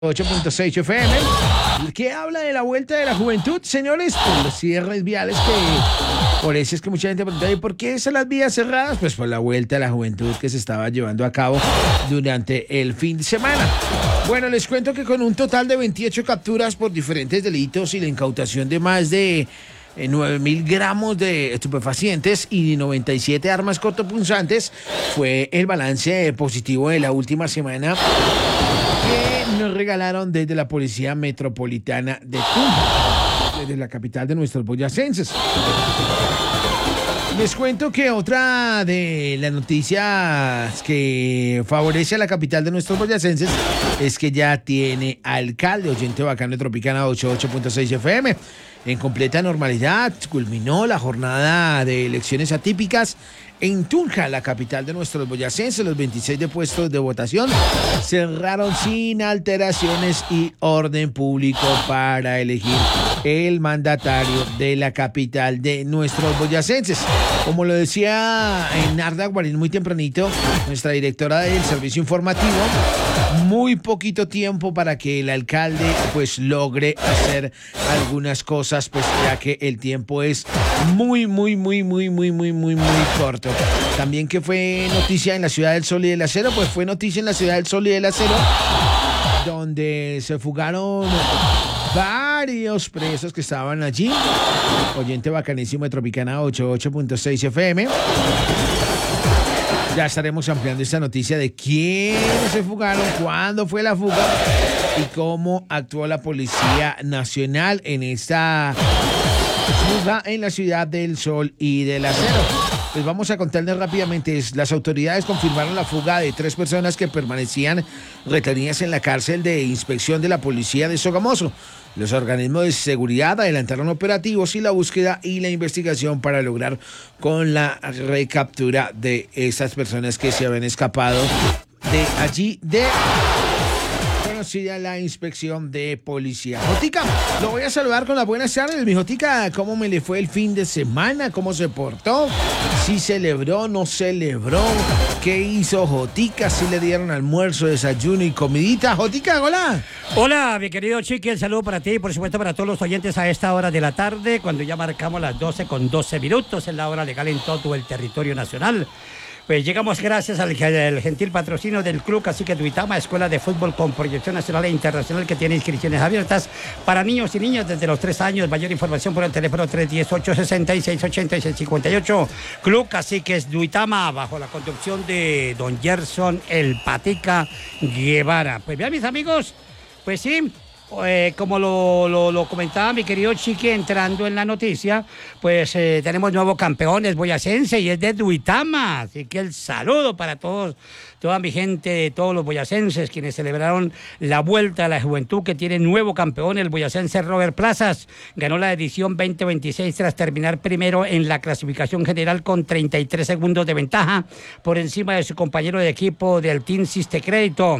8.6 FM, que habla de la vuelta de la juventud, señores, por los cierres viales por eso es que mucha gente pregunta, ¿y por qué son las vías cerradas? Pues por la vuelta de la juventud que se estaba llevando a cabo durante el fin de semana. Bueno, les cuento que con un total de 28 capturas por diferentes delitos y la incautación de más de 9.000 gramos de estupefacientes y 97 armas cortopunzantes fue el balance positivo de la última semana que nos regalaron desde la Policía Metropolitana de Tunja, desde la capital de nuestros boyacenses. Les cuento que otra de las noticias que favorece a la capital de nuestros boyacenses es que ya tiene alcalde, oyente bacano de Tropicana 88.6 FM. En completa normalidad culminó la jornada de elecciones atípicas en Tunja, la capital de nuestros boyacenses. Los 26 de puestos de votación cerraron sin alteraciones y orden público para elegir el mandatario de la capital de nuestros boyacenses. Como lo decía Narda Guarín muy tempranito, nuestra directora del servicio informativo, muy poquito tiempo para que el alcalde pues logre hacer algunas cosas, pues ya que el tiempo es muy corto. También que fue noticia en la Ciudad del Sol y del Acero, pues fue noticia en la Ciudad del Sol y del Acero, donde se fugaron varios presos que estaban allí. Oyente bacanísimo de Tropicana 88.6 FM. Ya estaremos ampliando esta noticia de quiénes se fugaron, cuándo fue la fuga y cómo actuó la Policía Nacional en esta fuga en la Ciudad del Sol y del Acero. Pues vamos a contarles rápidamente. Las autoridades confirmaron la fuga de 3 personas que permanecían retenidas en la cárcel de inspección de la policía de Sogamoso. Los organismos de seguridad adelantaron operativos y la búsqueda y la investigación para lograr con la recaptura de estas personas que se habían escapado de allí de conocida la inspección de policía. Jotica, lo voy a saludar con las buenas tardes. Mi Jotica, ¿cómo me le fue el fin de semana? ¿Cómo se portó? ¿Sí celebró? ¿No celebró? ¿Qué hizo Jotica? ¿Sí le dieron almuerzo, desayuno y comidita? Jotica, hola. Hola, mi querido Chiqui, el saludo para ti y por supuesto para todos los oyentes a esta hora de la tarde, cuando ya marcamos las 12:12 minutos, en la hora legal en todo el territorio nacional. Pues llegamos gracias al gentil patrocinio del Club Cacique Duitama, escuela de fútbol con proyección nacional e internacional que tiene inscripciones abiertas para niños y niñas desde los 3 años. Mayor información por el teléfono 318-866-8658. Club Caciques Duitama, bajo la conducción de don Gerson El Patica Guevara. Pues bien, mis amigos, pues sí. Como lo comentaba mi querido Chiqui entrando en la noticia, pues tenemos nuevo campeones boyacense y es de Duitama, así que el saludo para todos, toda mi gente de todos los boyacenses quienes celebraron la vuelta a la juventud, que tiene nuevo campeón, el boyacense Robert Plazas. Ganó la edición 2026 tras terminar primero en la clasificación general con 33 segundos de ventaja por encima de su compañero de equipo del Team Siste Crédito,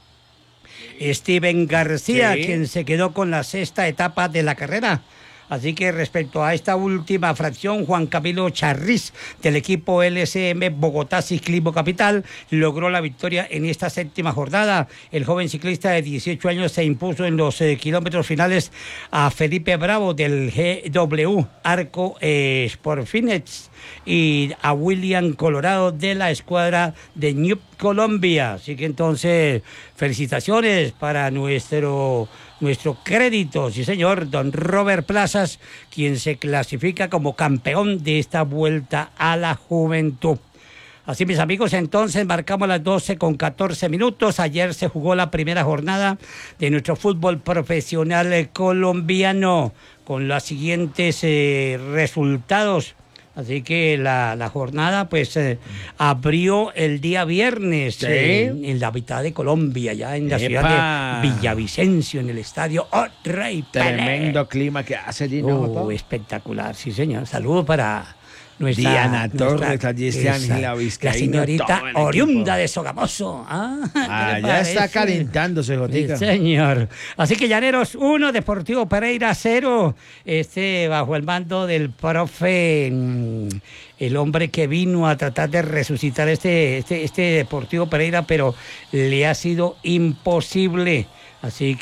Steven García, sí, quien se quedó con la 6ª etapa de la carrera. Así que respecto a esta última fracción, Juan Camilo Charriz, del equipo LCM Bogotá Ciclismo Capital, logró la victoria en esta 7ª jornada. El joven ciclista de 18 años se impuso en los kilómetros finales a Felipe Bravo del GW Arco Sportfinex y a William Colorado de la escuadra de New Colombia. Así que entonces, felicitaciones para nuestro crédito, sí señor, don Robert Plazas, quien se clasifica como campeón de esta vuelta a la juventud. Así, mis amigos, entonces marcamos las 12:14 minutos. Ayer se jugó la primera jornada de nuestro fútbol profesional colombiano con los siguientes resultados. Así que la jornada pues abrió el día viernes, ¿sí?, en la mitad de Colombia, ya en la ciudad de Villavicencio, en el estadio Rey Pelé. Tremendo clima que hace allí, ¿no? Espectacular, sí señor. Saludos para Diana Torres, allí está Ángela Vizcaíno, la señorita oriunda de Sogamoso. Ya está calentándose, Jotica. Sí, señor. Así que Llaneros 1, Deportivo Pereira 0. Bajo el mando del profe, el hombre que vino a tratar de resucitar este Deportivo Pereira, pero le ha sido imposible. Así